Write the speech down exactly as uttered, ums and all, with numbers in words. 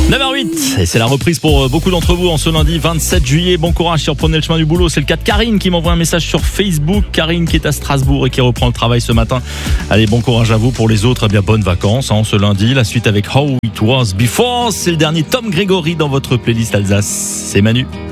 neuf heures huit, et c'est la reprise pour beaucoup d'entre vous en ce lundi vingt-sept juillet. Bon courage si vous reprenez le chemin du boulot. C'est le cas de Karine qui m'envoie un message sur Facebook. Karine qui est à Strasbourg et qui reprend le travail ce matin. Allez, bon courage à vous. Pour les autres, eh bien bonnes vacances hein, ce lundi. La suite avec How It Was Before. C'est le dernier Tom Gregory dans votre playlist Alsace. C'est Manu.